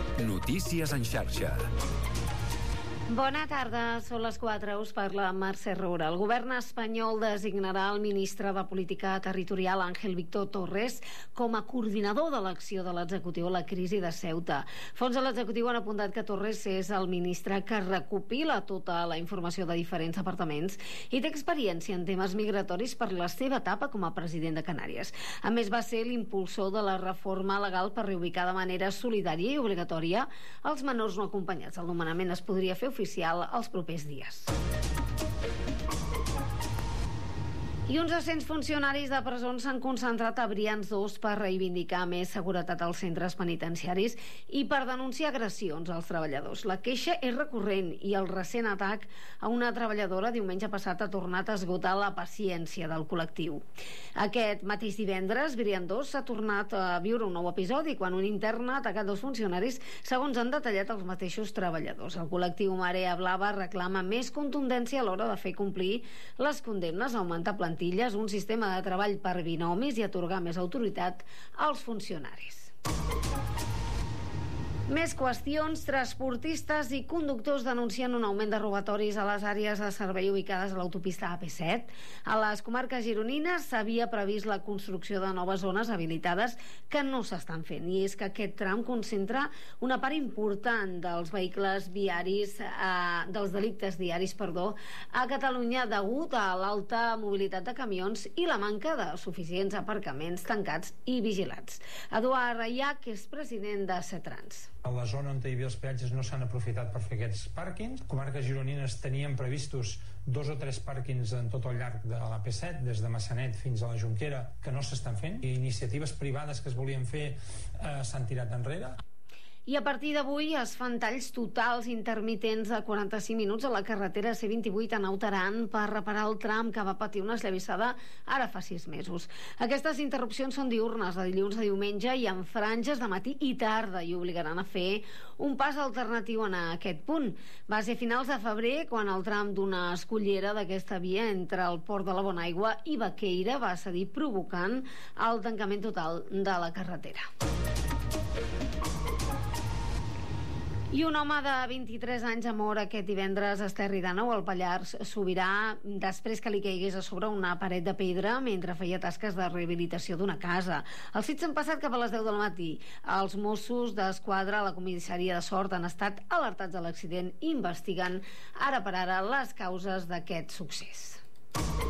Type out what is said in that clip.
Notícies en xarxa. Bona tarda, són les 4, us parla Mercè Roura. El govern espanyol designarà el ministre de Política Territorial Ángel Víctor Torres com a coordinador de l'acció de l'executiu a la crisi de Ceuta. Fons de l'executiu han apuntat que Torres és el ministre que recopila tota la informació de diferents departaments i té experiència en temes migratoris per la seva etapa com a president de Canàries. A més, va ser l'impulsor de la reforma legal per reubicar de manera solidària i obligatòria els menors no acompanyats. El nomenament es podria fer oficial els propers dies. I uns 200 funcionaris de presons s'han concentrat a Brians 2 per reivindicar més seguretat als centres penitenciaris i per denunciar agressions als treballadors. La queixa és recurrent i el recent atac a una treballadora diumenge passat ha tornat a esgotar la paciència del col·lectiu. Aquest mateix divendres, Brians 2 s'ha tornat a viure un nou episodi quan un intern ha atacat dos funcionaris, segons han detallat els mateixos treballadors. El col·lectiu Marea Blava reclama més contundència a l'hora de fer complir les condemnes, augmentar plantilles, un sistema de treball per binomis i atorgar més autoritat als funcionaris. Més qüestions. Transportistes i conductors denuncien un augment de robatoris a les àrees de servei ubicades a l'autopista AP7. A les comarques gironines s'havia previst la construcció de noves zones habilitades que no s'estan fent, i és que aquest tram concentra una part important dels vehicles viaris, dels delictes diaris, a Catalunya, degut a l'alta mobilitat de camions i la manca de suficients aparcaments tancats i vigilats. Eduard Raiach és president de Setrans. A la zona on hi havia els peatges no s'han aprofitat per fer aquests pàrquings. Comarques gironines tenien previstos 2 o 3 pàrquings en tot el llarg de l'AP7, des de Massanet fins a la Jonquera, que no s'estan fent. I iniciatives privades que es volien fer s'han tirat enrere. I a partir d'avui es fan talls totals intermitents de 45 minuts a la carretera C28 a Naut Aran per reparar el tram que va patir una esllavissada ara fa 6 mesos. Aquestes interrupcions són diürnes, de dilluns a diumenge, i en franges de matí i tarda, i obligaran a fer un pas alternatiu en aquest punt. Va ser a finals de febrer quan el tram d'una escollera d'aquesta via entre el Port de la Bonaigua i Baqueira va cedir, provocant el tancament total de la carretera. I un home de 23 anys mor aquest divendres a Esterri d'Àneu, al Pallars Sobirà, després que li caigués a sobre una paret de pedra mentre feia tasques de rehabilitació d'una casa. Els fets han passat cap a les 10 del matí. Els Mossos d'Esquadra a la comissaria de Sort han estat alertats de l'accident i investiguen ara per ara les causes d'aquest succés.